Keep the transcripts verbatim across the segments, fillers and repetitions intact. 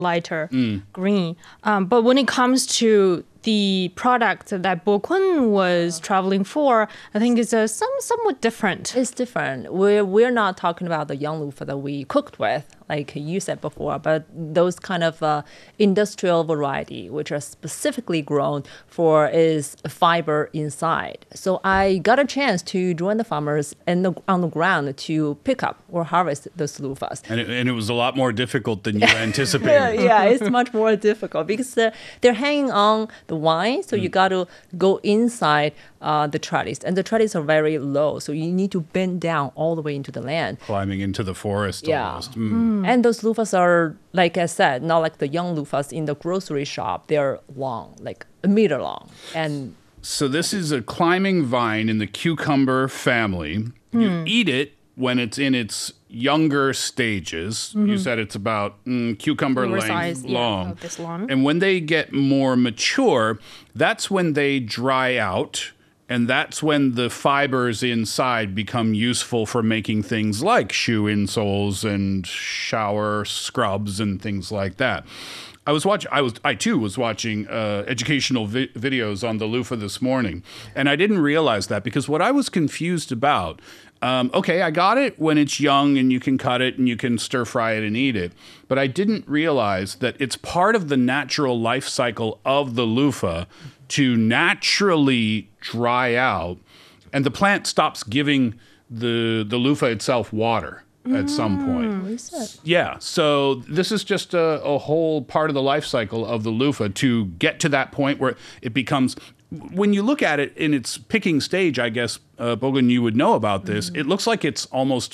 lighter mm. green. Um, but when it comes to the product that Bo Kun was traveling for, I think is uh, some somewhat different. It's different. We're, we're not talking about the young loofah that we cooked with, like you said before, but those kind of uh, industrial variety, which are specifically grown for is fiber inside. So I got a chance to join the farmers in the, on the ground to pick up or harvest those loofahs. And it, and it was a lot more difficult than you anticipated. yeah, yeah, it's much more difficult because they're, they're hanging on the vine, so mm. you got to go inside uh, the trellis, and the trellis are very low, so you need to bend down all the way into the land. Climbing into the forest yeah. almost. Mm. Mm. And those loofahs are, like I said, not like the young loofahs in the grocery shop. They're long, like a meter long. And so this is a climbing vine in the cucumber family. Mm. You eat it when it's in its younger stages. Mm-hmm. You said it's about mm, cucumber length size, long. Yeah, this long. And when they get more mature, that's when they dry out. And that's when the fibers inside become useful for making things like shoe insoles and shower scrubs and things like that. I was watching. I was. I too was watching uh, educational vi- videos on the loofah this morning, and I didn't realize that because what I was confused about. Um, okay, I got it when it's young and you can cut it and you can stir fry it and eat it, but I didn't realize that it's part of the natural life cycle of the loofah to naturally dry out, and the plant stops giving the the loofah itself water at some point. Yeah, so this is just a, a whole part of the life cycle of the loofah to get to that point where it becomes, when you look at it in its picking stage, I guess, uh, Bogan, you would know about this, mm. it looks like it's almost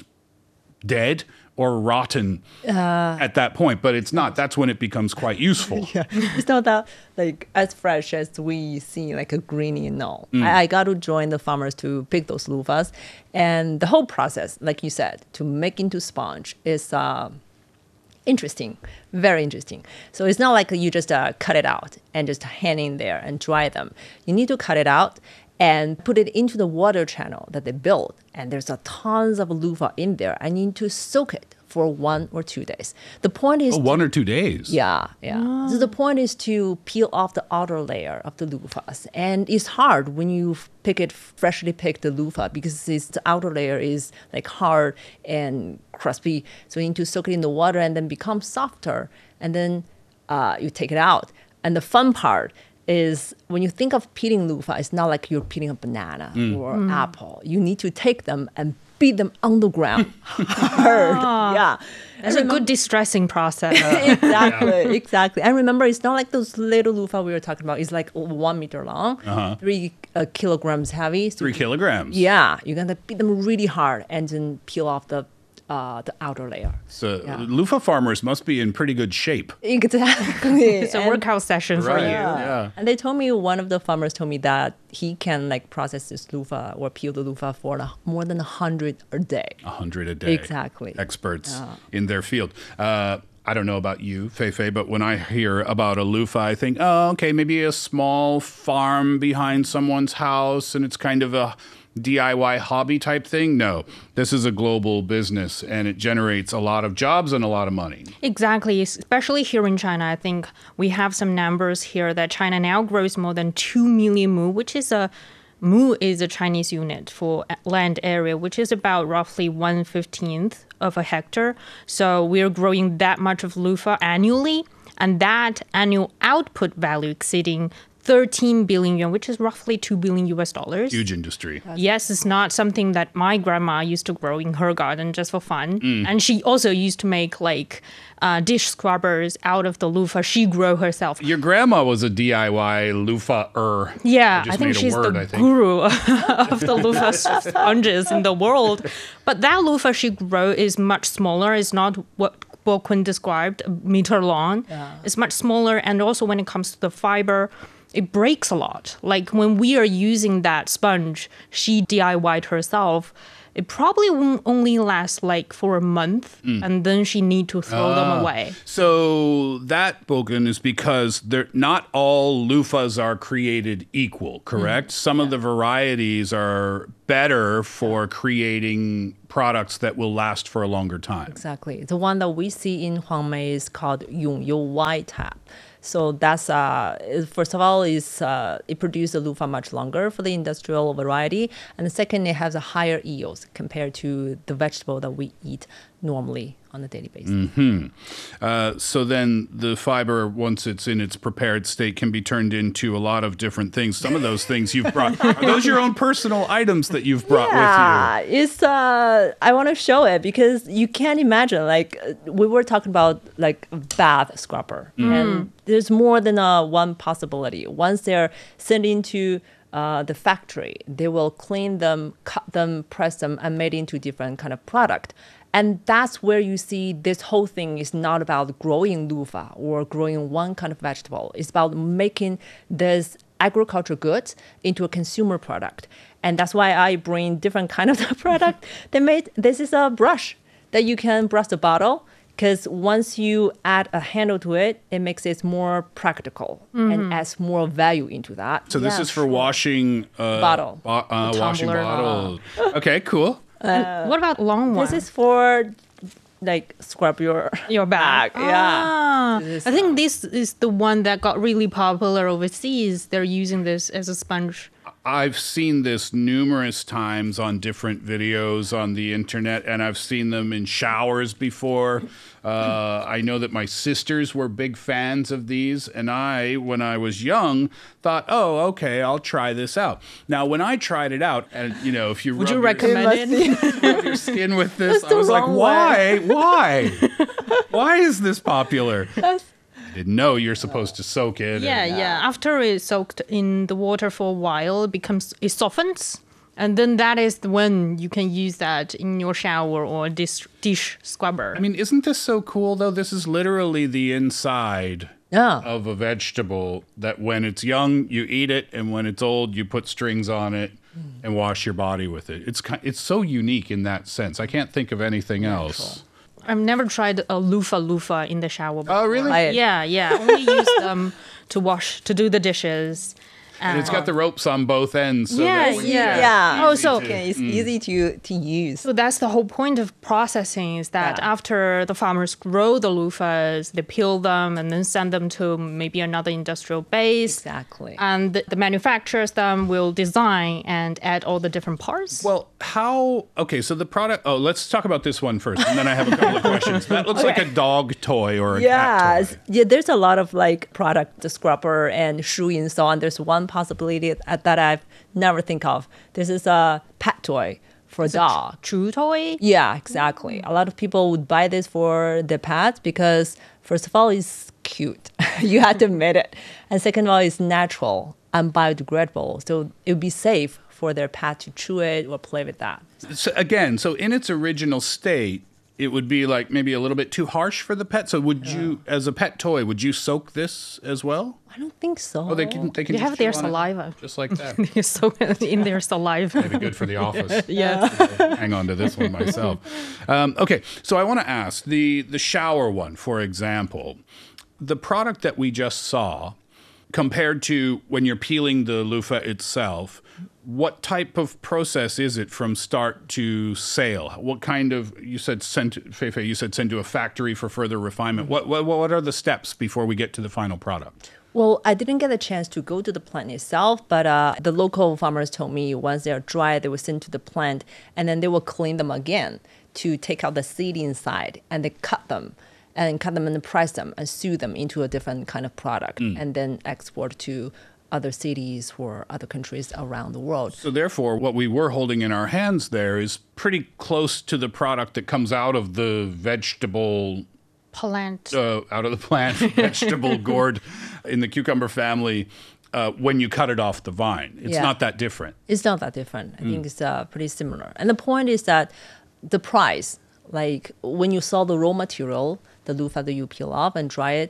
dead or rotten uh, at that point, but it's not. That's when it becomes quite useful. Yeah, it's not that like as fresh as we see like a greenie. No, mm. I, I got to join the farmers to pick those loofahs, and the whole process, like you said, to make into sponge is uh, interesting, very interesting. So it's not like you just uh, cut it out and just hang in there and dry them. You need to cut it out and put it into the water channel that they built. And there's a tons of loofah in there. I need to soak it for one or two days. The point is... Oh, one to, or two days? Yeah, yeah. Oh. So the point is to peel off the outer layer of the loofahs. And it's hard when you pick it, freshly pick the loofah, because it's, the outer layer is like hard and crispy. So you need to soak it in the water and then become softer. And then uh, you take it out. And the fun part is when you think of peeling loofah, it's not like you're peeling a banana mm. or mm. apple. You need to take them and beat them on the ground hard. Oh, yeah. It's a good distressing process. exactly, yeah. exactly. And remember, it's not like those little loofah we were talking about. It's like one meter long, uh-huh. three uh, kilograms heavy. So three kilograms? Yeah. You're going to beat them really hard and then peel off the Uh, the outer layer. So yeah. loofah farmers must be in pretty good shape. Exactly. It's a workout session for right. you. Yeah. yeah. And they told me, one of the farmers told me that he can like process this loofah or peel the loofah for more than a hundred a day. A hundred a day. Exactly. Experts yeah. in their field. Uh, I don't know about you, Fei-Fei, but when I hear about a loofah, I think, oh, okay, maybe a small farm behind someone's house and it's kind of a D I Y hobby type thing. No, this is a global business and it generates a lot of jobs and a lot of money. Exactly, especially here in China. I think we have some numbers here that China now grows more than two million mu, which is a mu is a Chinese unit for land area, which is about roughly one fifteenth of a hectare. So we're growing that much of loofah annually, and that annual output value exceeding thirteen billion yuan, which is roughly two billion U S dollars. Huge industry. Yes, it's not something that my grandma used to grow in her garden just for fun. Mm. And she also used to make like uh, dish scrubbers out of the loofah she grew herself. Your grandma was a D I Y loofah-er. Yeah, I, I think she's word, the think. guru of the loofah sponges in the world. But that loofah she grew is much smaller. It's not what Bo Kun described, a meter long. Yeah. It's much smaller. And also when it comes to the fiber, it breaks a lot. Like when we are using that sponge, she D I Y'd herself. it probably won't only last like for a month, and then she need to throw them away. So that, Bogan, is because they're not all loofahs are created equal, correct? Some of the varieties are better for creating products that will last for a longer time. Exactly. The one that we see in Huangmei is called Yongyou White Tap. So that's uh, is- first of all, is uh, it produces the loofah much longer for the industrial variety, and the second, it has a higher yields compared to the vegetable that we eat normally on a daily basis. Uh, so then the fiber, once it's in its prepared state, can be turned into a lot of different things. Some of those things you've brought, are those your own personal items that you've brought Yeah, it's uh, I want to show it because you can't imagine. Like uh, we were talking about like a bath scrubber, and there's more than uh, one possibility. Once they're sent into uh, the factory, they will clean them, cut them, press them, and made into different kind of product. And that's where you see this whole thing is not about growing loofah or growing one kind of vegetable. It's about making this agriculture goods into a consumer product. And that's why I bring different kind of product. They made, this is a brush that you can brush the bottle, because once you add a handle to it, it makes it more practical and adds more value into that. So this Yeah, is for sure. washing uh, Bottle. bo- uh, A washing tumbler. bottles. Okay, cool. What about long one? This is for like scrub your your bag. Yeah. Ah, This is, I think this is the one that got really popular overseas. They're using this as a sponge. I've seen this numerous times on different videos on the internet, and I've seen them in showers before. Uh, I know that my sisters were big fans of these, and I, when I was young, thought, "Oh, okay, I'll try this out." Now, when I tried it out, and you know, if you Would rub you your- recommend it? rub your skin with this, That's I was the like, wrong "Why? Why? Why is this popular?" I didn't know you're supposed to soak it. Yeah, and- yeah. After it's soaked in the water for a while, it becomes it softens, and then that is when you can use that in your shower or dish dish scrubber. I mean, isn't this so cool, though? This is literally the inside Yeah. of a vegetable that when it's young, you eat it, and when it's old, you put strings on it and wash your body with it. It's ki- it's so unique in that sense. I can't think of anything else. I've never tried a loofah loofah in the shower. Before. Oh, really? I- Yeah, yeah. Only use them to wash to do the dishes. And it's got the ropes on both ends. So Yeah, that when you- yeah. Yeah. Oh, so Okay, it's easy to to use. So that's the whole point of processing is that Yeah. after the farmers grow the loofahs, they peel them and then send them to maybe another industrial base. Exactly. And the, the manufacturers then will design and add all the different parts. Well, how? Okay, so the product. Oh, let's talk about this one first, and then I have a couple of questions. That looks like a dog toy or a Yeah, cat s- toy. yeah. There's a lot of like product, the scrubber and shoe and so on. There's one possibility that that I've never think of. This is a pet toy for a dog. Chew toy? Yeah, exactly. A lot of people would buy this for their pets because first of all, it's cute. You have to admit it, and second of all, it's natural and biodegradable, so it would be safe for their pet to chew it or play with that. So again, so in its original state, it would be like maybe a little bit too harsh for the pet. So would you, as a pet toy, would you soak this as well? I don't think so. Oh, they can. They can. They just have their chew on it saliva. just like that. You're so in their saliva. Maybe good for the office. Yeah. Hang on to this one myself. Um, okay, so I want to ask the the shower one, for example, the product that we just saw, compared to when you're peeling the loofah itself. What type of process is it from start to sale? What kind of, you said send, Feifei, you said send to a factory for further refinement. What, what what are the steps before we get to the final product? Well, I didn't get a chance to go to the plant itself, but uh, the local farmers told me once they're dry, they will send to the plant, and then they will clean them again to take out the seed inside, and they cut them, and cut them and press them, and sew them into a different kind of product, and then export to other cities or other countries around the world. So therefore, what we were holding in our hands there is pretty close to the product that comes out of the vegetable, Plant. uh, out of the plant vegetable gourd in the cucumber family uh, when you cut it off the vine. It's Yeah. not that different. It's not that different. I think it's uh, pretty similar. And the point is that the price, like when you saw the raw material, the loofah that you peel off and dry it,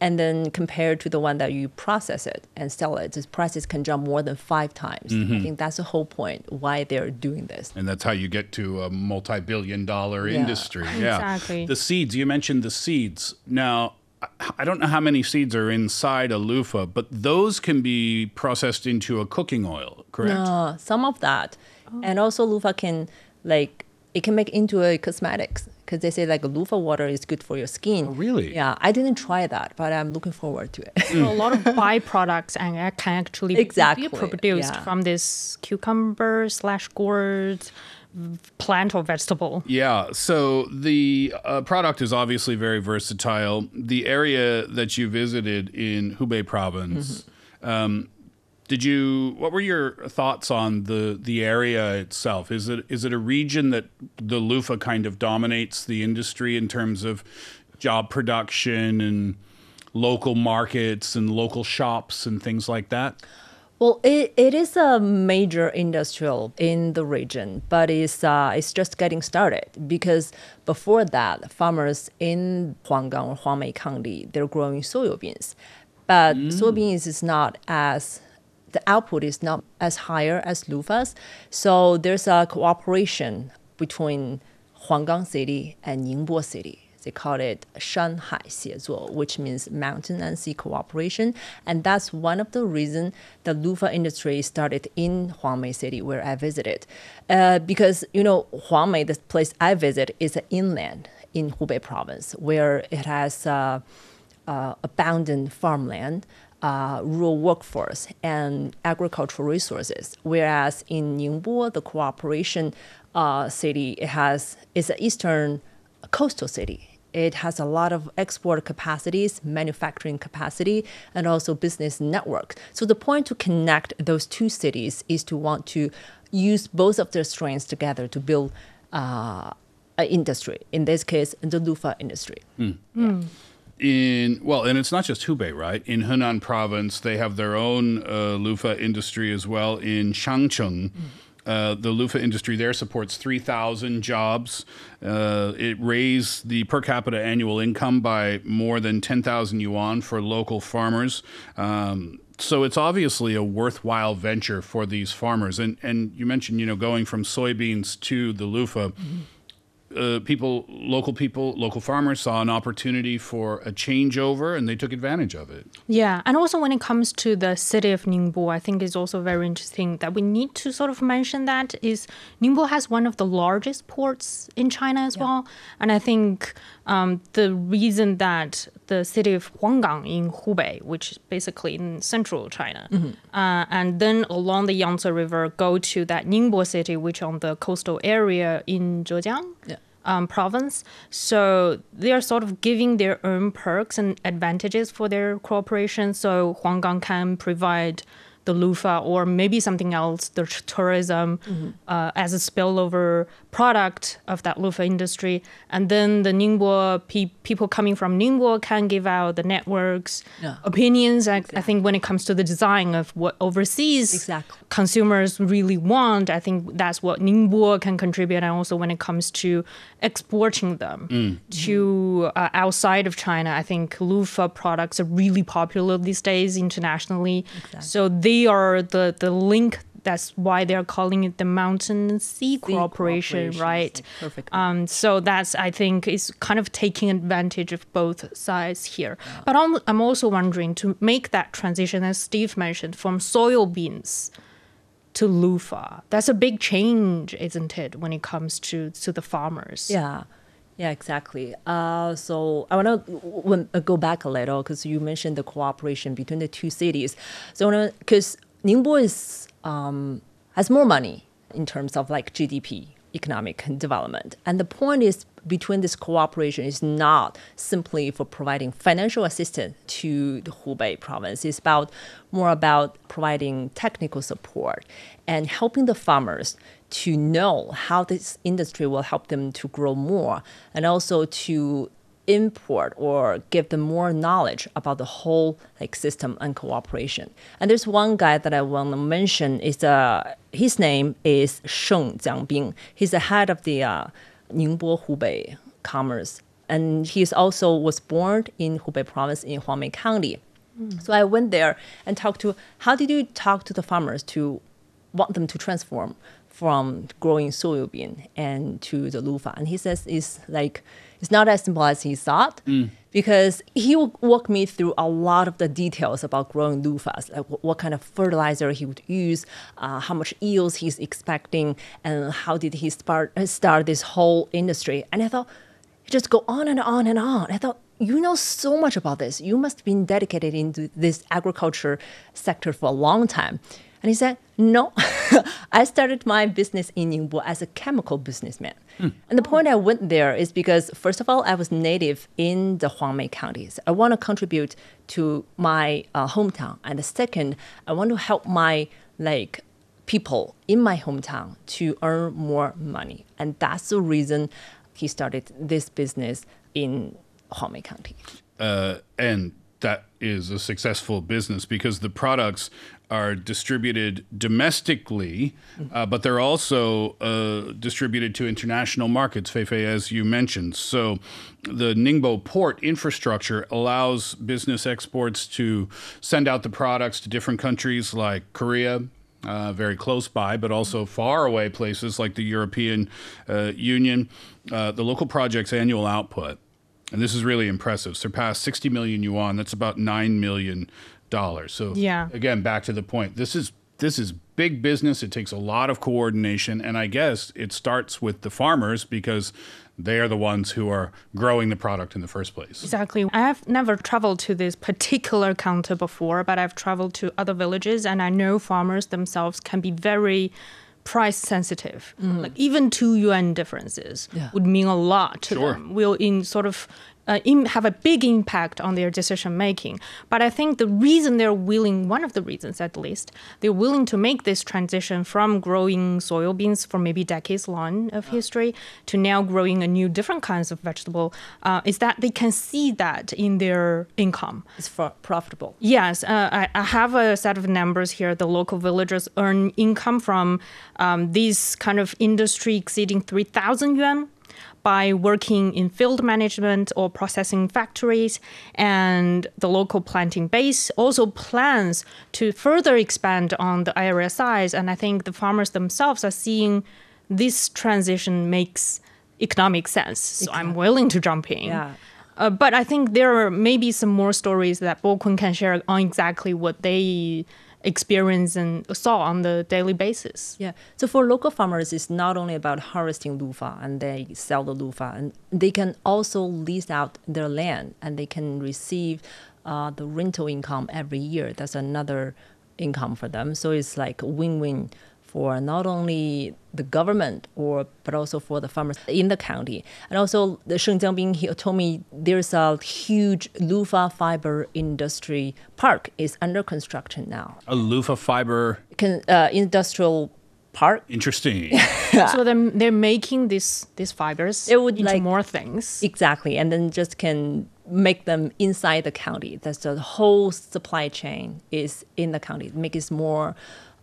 And then compared to the one that you process it and sell it, the prices can jump more than five times. Mm-hmm. I think that's the whole point why they're doing this. And that's how you get to a multi-billion dollar Yeah. industry. Yeah. Exactly. The seeds, you mentioned the seeds. Now, I don't know how many seeds are inside a loofah, but those can be processed into a cooking oil, correct? Uh, some of that. And also loofah can, like, it can make into a cosmetics. Because they say like loofah water is good for your skin. Oh, really? Yeah, I didn't try that, but I'm looking forward to it. So a lot of byproducts and uh, can actually Exactly, be produced yeah. from this cucumber slash gourd plant or vegetable. Yeah, so the uh, product is obviously very versatile. The area that you visited in Hubei province, Mm-hmm. um, did you? What were your thoughts on the the area itself? Is it is it a region that the loofah kind of dominates the industry in terms of job production and local markets and local shops and things like that? Well, it, it is a major industrial in the region, but it's, uh, it's just getting started because before that, farmers in Huanggang or Huangmei County, they're growing soybeans. But soybeans is not as, the output is not as higher as loofahs. So there's a cooperation between Huanggang City and Ningbo City. They call it Shanhai 协作, which means mountain and sea cooperation. And that's one of the reasons the loofah industry started in Huangmei City, where I visited. Uh, because, you know, Huangmei, the place I visit, is an inland in Hubei province, where it has uh, uh, abundant farmland, uh, rural workforce, and agricultural resources. Whereas in Ningbo, the cooperation uh, city, it has is an eastern coastal city. It has a lot of export capacities, manufacturing capacity, and also business network. So the point to connect those two cities is to want to use both of their strengths together to build uh, an industry. In this case, the loofah industry. Mm. Yeah. In well, and it's not just Hubei, right? In Henan province, they have their own uh, loofah industry as well. In Shangcheng, mm. Uh, the loofah industry there supports three thousand jobs. Uh, it raised the per capita annual income by more than ten thousand yuan for local farmers. Um, so it's obviously a worthwhile venture for these farmers. And and you mentioned, you know, going from soybeans to the loofah. Mm-hmm. Uh, people, local people, local farmers saw an opportunity for a changeover, and they took advantage of it. Yeah, and also when it comes to the city of Ningbo, I think it's also very interesting that we need to sort of mention that is Ningbo has one of the largest ports in China as yeah. well, and I think um, the reason that the city of Huanggang in Hubei, which is basically in central China, mm-hmm. uh, and then along the Yangtze River go to that Ningbo city, which on the coastal area in Zhejiang. Yeah. Um, province. So they are sort of giving their own perks and advantages for their cooperation. So Huanggang can provide the loofah or maybe something else, the tourism, mm-hmm. uh, as a spillover product of that loofah industry. And then the Ningbo, pe- people coming from Ningbo can give out the networks, yeah. opinions. Exactly. I, I think when it comes to the design of what overseas exactly. consumers really want, I think that's what Ningbo can contribute. And also when it comes to exporting them mm. to uh, outside of China, I think loofah products are really popular these days internationally. Exactly. So they They are the, the link. That's why they're calling it the Mountain Sea, sea Cooperation, right? Perfect. Um, so that's, I think, is kind of taking advantage of both sides here. Yeah. But I'm, I'm also wondering to make that transition, as Steve mentioned, from soybeans to loofah. That's a big change, isn't it, when it comes to, to the farmers? Yeah. Yeah, exactly. Uh, so I want to uh, go back a little because you mentioned the cooperation between the two cities. So because Ningbo is um, has more money in terms of like G D P, economic development, and the point is between this cooperation is not simply for providing financial assistance to the Hubei province. It's about more about providing technical support and helping the farmers to know how this industry will help them to grow more and also to import or give them more knowledge about the whole like system and cooperation. And there's one guy that I want to mention is uh, his name is Sheng Jiangbing. He's the head of the uh, Ningbo Hubei Commerce and he is also was born in Hubei province in Huangmei County. So I went there and talked to, how did you talk to the farmers to want them to transform from growing soybean and to the loofah? And he says it's like, it's not as simple as he thought, mm. because he would walk me through a lot of the details about growing loofahs, like what, what kind of fertilizer he would use, uh, how much yields he's expecting, and how did he start, start this whole industry. And I thought, just go on and on and on. I thought, you know so much about this. You must have been dedicated into this agriculture sector for a long time. And he said, no, I started my business in Ningbo as a chemical businessman. Hmm. And the point I went there is because, first of all, I was native in the Huangmei County. So I want to contribute to my uh, hometown. And the second, I want to help my like people in my hometown to earn more money. And that's the reason he started this business in Huangmei County. Uh, and that is a successful business because the products are distributed domestically, uh, but they're also uh, distributed to international markets, Feifei, as you mentioned. So the Ningbo port infrastructure allows business exports to send out the products to different countries like Korea, Uh, very close by, but also far away places like the European uh, Union. Uh, the local project's annual output, and this is really impressive, surpassed sixty million yuan. That's about nine million dollars. So yeah. Again, back to the point, this is this is big business. It takes a lot of coordination, and I guess it starts with the farmers because they are the ones who are growing the product in the first place. Exactly. I have never traveled to this particular counter before, but I've traveled to other villages, and I know farmers themselves can be very price sensitive. Mm. Like even two yuan differences yeah. would mean a lot to sure. them. Will in sort of uh, in, have a big impact on their decision making. But I think the reason they're willing, one of the reasons at least, they're willing to make this transition from growing soybeans for maybe decades long of history to now growing a new different kinds of vegetable, uh, is that they can see that in their income. It's for profitable. Yes, uh, I, I have a set of numbers here. The local villagers earn income from um, these kind of industry exceeding three thousand yuan by working in field management or processing factories, and the local planting base also plans to further expand on the area size. And I think the farmers themselves are seeing this transition makes economic sense. So exactly. I'm willing to jump in. Yeah. Uh, but I think there are maybe some more stories that Bo Kun can share on exactly what they experience and saw on the daily basis. Yeah. So for local farmers, it's not only about harvesting loofah and they sell the loofah, and they can also lease out their land and they can receive uh, the rental income every year. That's another income for them. So it's like a win-win for not only the government or but also for the farmers in the county. And also the Sheng Jiangbing, he told me there's a huge loofah fiber industry park is under construction now. A loofah fiber Can, uh, industrial park. Interesting. So they're, they're making this, these fibers it would into like, more things. Exactly. And then just can make them inside the county. That's the whole supply chain is in the county. Make it more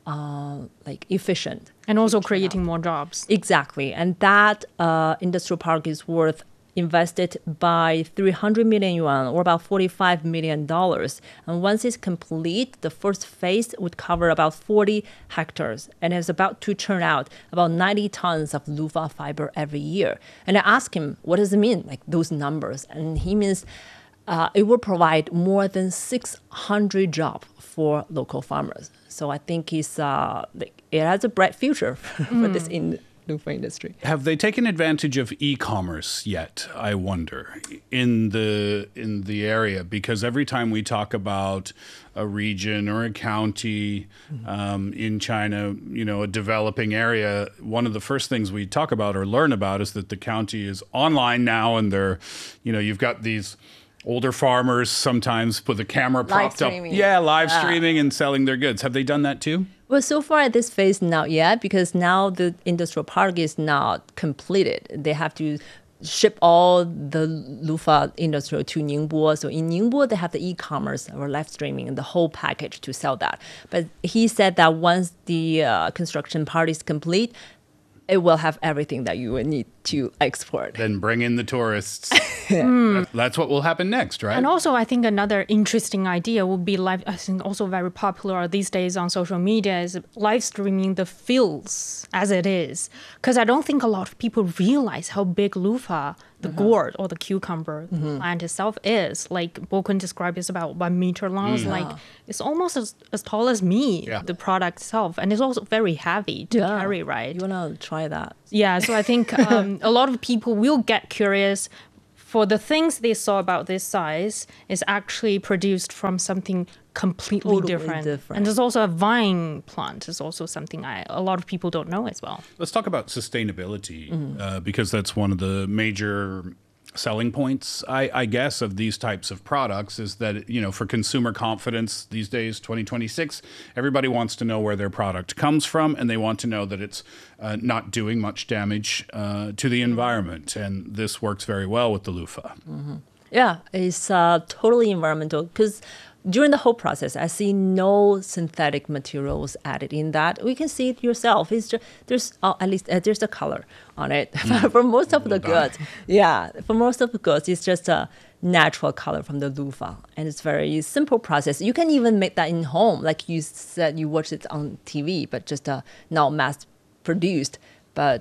Uh, like efficient. And also creating more jobs. Exactly. And that uh, industrial park is worth invested by three hundred million yuan or about forty-five million dollars. And once it's complete, the first phase would cover about forty hectares and is about to churn out about ninety tons of loofah fiber every year. And I asked him, what does it mean, like those numbers? And he means uh, it will provide more than six hundred jobs for local farmers. So I think it's, uh, it has a bright future for mm. this in loofah industry. Have they taken advantage of e-commerce yet, I wonder, in the in the area? Because every time we talk about a region or a county um, in China, you know, a developing area, one of the first things we talk about or learn about is that the county is online now, and they're, you know, you've got these older farmers sometimes put the camera propped up. Yeah, live yeah. streaming and selling their goods. Have they done that too? Well, so far at this phase, not yet, because now the industrial park is not completed. They have to ship all the loofah industry to Ningbo. So in Ningbo, they have the e-commerce or live streaming and the whole package to sell that. But he said that once the uh, construction part is complete, it will have everything that you would need to export. Then bring in the tourists. That- That's what will happen next, right? And also, I think another interesting idea would be live. I think also very popular these days on social media is live streaming the fields as it is, because I don't think a lot of people realize how big loofah, the gourd or the cucumber plant itself is. Like Bokun described, it's about one meter long. It's like it's almost as, as tall as me. Yeah. The product itself, and it's also very heavy to carry. Right? You wanna try that? Yeah, so I think um, a lot of people will get curious for the things they saw about this size is actually produced from something completely Totally different. different. And there's also a vine plant is also something I, a lot of people don't know as well. Let's talk about sustainability uh, because that's one of the major selling points, I, I guess, of these types of products is that, you know, for consumer confidence these days, twenty twenty-six, everybody wants to know where their product comes from and they want to know that it's uh, not doing much damage uh, to the environment. And this works very well with the loofah. Yeah, it's uh, totally environmental because during the whole process, I see no synthetic materials added in that. We can see it yourself. It's just, there's uh, at least uh, there's a color on it for most of the dye. goods. Yeah, for most of the goods, it's just a natural color from the loofah, and it's very simple process. You can even make that in home, like you said, you watch it on T V, but just uh, not mass produced. But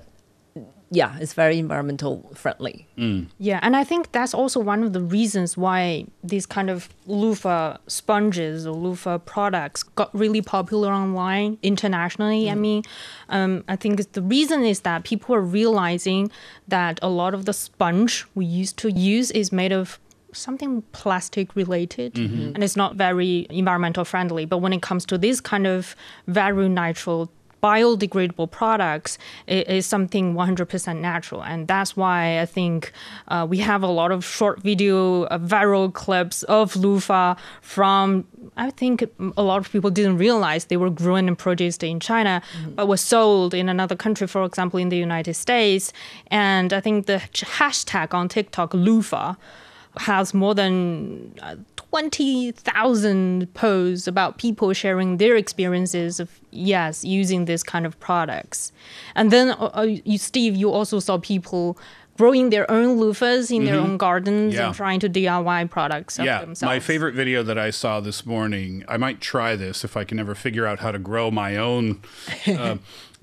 yeah, it's very environmental friendly. Yeah, and I think that's also one of the reasons why these kind of loofah sponges or loofah products got really popular online internationally. I mean, um, I think the reason is that people are realizing that a lot of the sponge we used to use is made of something plastic related and it's not very environmental friendly. But when it comes to this kind of very natural biodegradable products, it is something one hundred percent natural. And that's why I think uh, we have a lot of short video uh, viral clips of loofah from, I think a lot of people didn't realize they were grown and produced in China, but were sold in another country, for example, in the United States. And I think the hashtag on TikTok, loofah, has more than uh, twenty thousand posts about people sharing their experiences of, yes, using this kind of products. And then, uh, you, Steve, you also saw people growing their own loofahs in their own gardens Yeah. and trying to D I Y products of Yeah, themselves. my favorite video that I saw this morning, I might try this if I can ever figure out how to grow my own. Uh,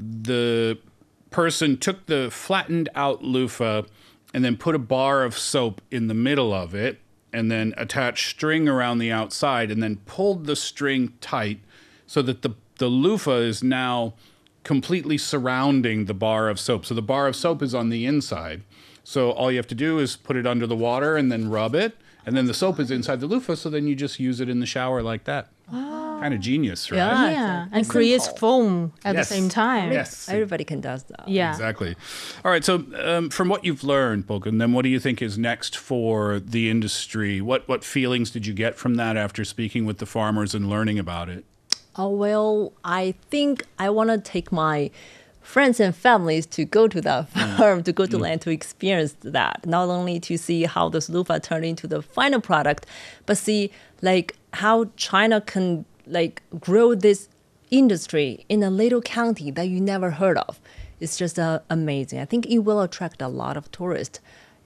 the person took the flattened out loofah and then put a bar of soap in the middle of it and then attached string around the outside and then pulled the string tight so that the, the loofah is now completely surrounding the bar of soap. So the bar of soap is on the inside. So all you have to do is put it under the water and then rub it. And then the soap is inside the loofah. So then you just use it in the shower like that. Kind of genius, right? Yeah. yeah, It's and creates simple. foam at Yes. the same time. Yes. Everybody can do that. Yeah. Exactly. All right. So, um, from what you've learned, Bokun, then what do you think is next for the industry? What what feelings did you get from that after speaking with the farmers and learning about it? Oh, well, I think I want to take my friends and families to go to that farm, to go to land to experience that. Not only to see how this loofah turned into the final product, but see like how China can like grow this industry in a little county that you never heard of. It's just uh, amazing. I think it will attract a lot of tourists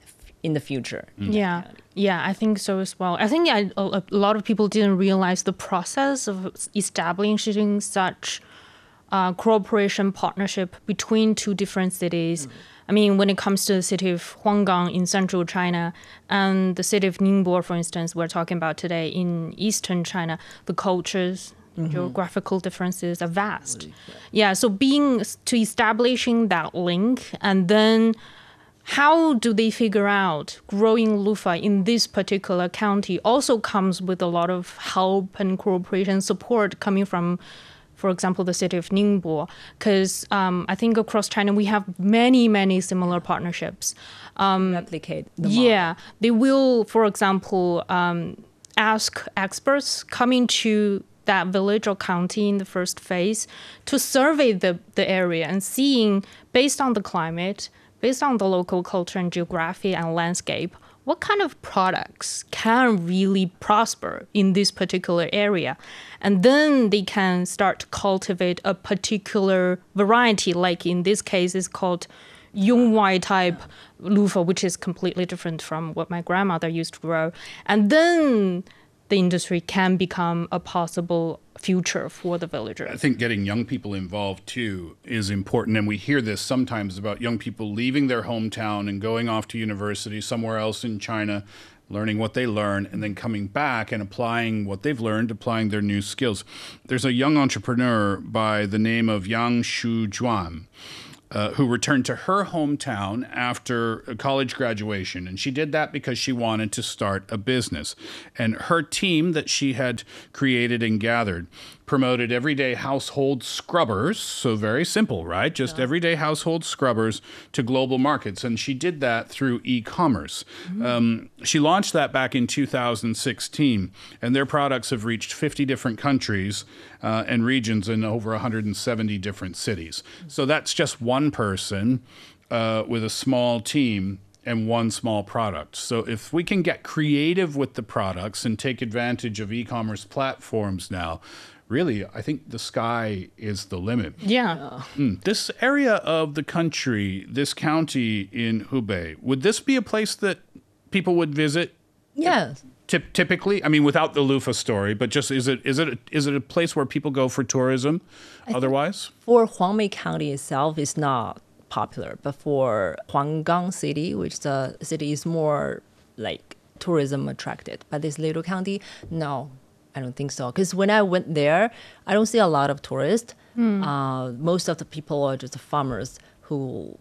in the future. Yeah, yeah, I think so as well. I think I, a, a lot of people didn't realize the process of establishing such uh, cooperation partnership between two different cities. I mean, when it comes to the city of Huanggang in central China and the city of Ningbo, for instance, we're talking about today in eastern China, the cultures, geographical differences are vast. Yeah, so being to establishing that link, and then how do they figure out growing loofah in this particular county also comes with a lot of help and cooperation support coming from, for example, the city of Ningbo, because um, I think across China we have many, many similar partnerships. Replicate the model. Yeah, they will, for example, um, ask experts coming to that village or county in the first phase to survey the, the area and seeing, based on the climate, based on the local culture and geography and landscape, what kind of products can really prosper in this particular area. And then they can start to cultivate a particular variety, like in this case, it's called Yongwai type loofah, which is completely different from what my grandmother used to grow. And then the industry can become a possible future for the villagers. I think getting young people involved too is important. And we hear this sometimes about young people leaving their hometown and going off to university somewhere else in China, learning what they learn, and then coming back and applying what they've learned, applying their new skills. There's a young entrepreneur by the name of Yang Shujuan, Uh, who returned to her hometown after college graduation. And she did that because she wanted to start a business. And her team that she had created and gathered promoted everyday household scrubbers. So very simple, right? Just yeah. everyday household scrubbers to global markets. And she did that through e-commerce. Mm-hmm. Um, she launched that back in two thousand sixteen. And their products have reached fifty different countries uh, and regions in over one hundred seventy different cities. So that's just one person uh, with a small team and one small product. So if we can get creative with the products and take advantage of e-commerce platforms now, really, I think the sky is the limit. Yeah. Mm. This area of the country, this county in Hubei, would this be a place that people would visit? Yes. Typ- typically, I mean, without the loofah story, but just is it is it a, is it a place where people go for tourism? I otherwise, for Huangmei County itself, it's not popular, but for Huanggang City, which the city is more like tourism attracted by this little county, no, I don't think so. Because when I went there, I don't see a lot of tourists. Mm. Uh, most of the people are just farmers who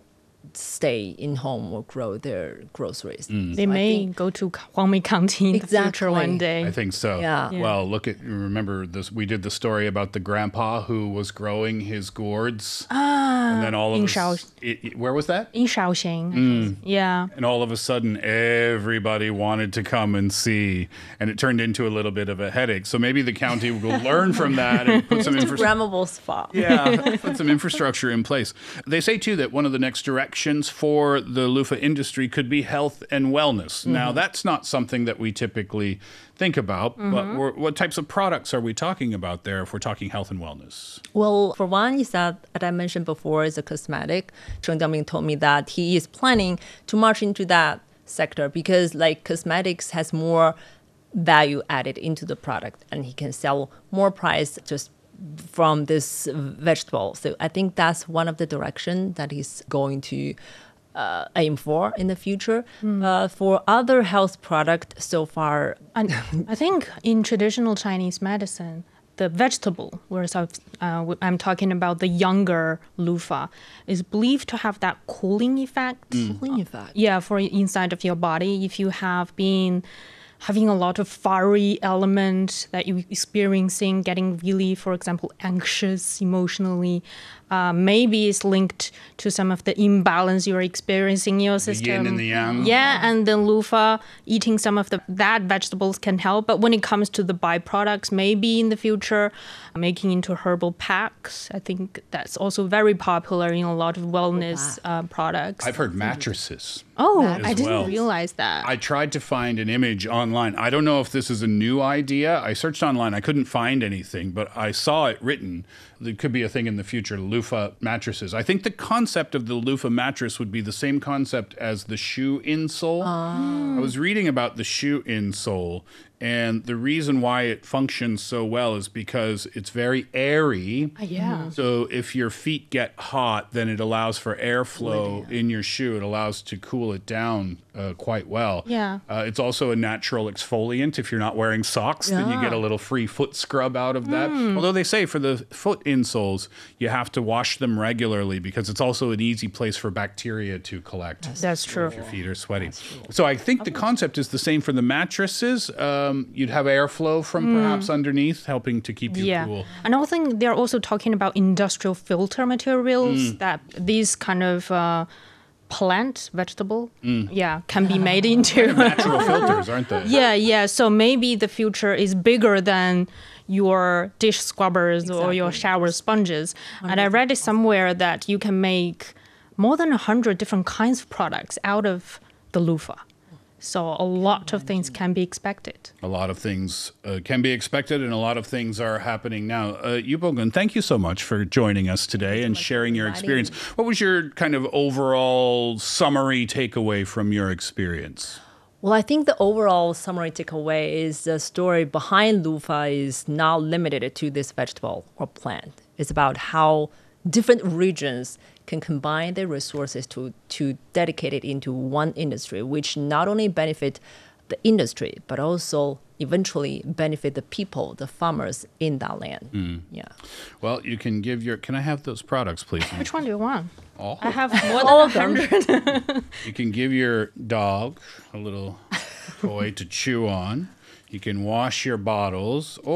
stay in home or grow their groceries. Mm. They so may go to Huangmei County in exactly. the future one day. I think so. Yeah. yeah. Well, look at, remember this, we did the story about the grandpa who was growing his gourds. Ah, and then all of in a Shao- it, where was that? In Shaoxing. Mm. Yeah. And all of a sudden, everybody wanted to come and see, and it turned into a little bit of a headache. So maybe the county will learn from that and put some infrastructure. Instagrammable spot. Yeah, put some infrastructure in place. They say too that one of the next directions for the loofah industry could be health and wellness. Mm-hmm. Now, that's not something that we typically think about, mm-hmm. but we're, what types of products are we talking about there if we're talking health and wellness? Well, for one, is that, as I mentioned before, is a cosmetic. Cheng Diaoming told me that he is planning to march into that sector because like cosmetics has more value added into the product and he can sell more price just from this vegetable. So I think that's one of the direction that he's going to uh, aim for in the future. Mm. Uh, for other health product so far, and I think in traditional Chinese medicine, the vegetable, whereas uh, I'm talking about the younger loofah, is believed to have that cooling effect. Mm. Cooling effect. Yeah, for inside of your body. If you have been having a lot of fiery element that you're experiencing, getting really, for example, anxious emotionally, uh, maybe it's linked to some of the imbalance you're experiencing in your system. The yin and the yang. Yeah, and then loofah, eating some of the that vegetables can help. But when it comes to the byproducts, maybe in the future, making into herbal packs, I think that's also very popular in a lot of wellness uh, products. I've heard mattresses. Oh, I didn't well. realize that. I tried to find an image online. I don't know if this is a new idea. I searched online. I couldn't find anything, but I saw it written. There could be a thing in the future, loofah mattresses. I think the concept of the loofah mattress would be the same concept as the shoe insole. Oh. I was reading about the shoe insole, and the reason why it functions so well is because it's very airy. Uh, yeah. So if your feet get hot, then it allows for airflow in your shoe. It allows to cool it down uh, quite well. Yeah. Uh, it's also a natural exfoliant. If you're not wearing socks, yeah. then you get a little free foot scrub out of that. Mm. Although they say for the foot insoles, you have to wash them regularly because it's also an easy place for bacteria to collect. That's, That's true. If your feet are sweaty. So I think the concept is the same for the mattresses. Um, you'd have airflow from mm. perhaps underneath, helping to keep you yeah. cool. And I think they're also talking about industrial filter materials mm. that these kind of uh, plant, vegetable, mm. yeah, can be made into. Natural filters, aren't they? Yeah, yeah. So maybe the future is bigger than your dish scrubbers exactly. or your shower sponges. one hundred percent. And I read it somewhere that you can make more than one hundred different kinds of products out of the loofah. So a lot of things can be expected. A lot of things uh, can be expected, and a lot of things are happening now. Uh, Yu Bogun, thank you so much for joining us today and sharing your experience. What was your kind of overall summary takeaway from your experience? Well, I think the overall summary takeaway is the story behind loofah is not limited to this vegetable or plant. It's about how different regions can combine their resources to, to dedicate it into one industry, which not only benefit the industry, but also eventually benefit the people, the farmers in that land. Mm. Yeah. Well, you can give your, can I have those products, please? Which one do you want? All? I have more than one hundred. You can give your dog a little toy to chew on. You can wash your bottles,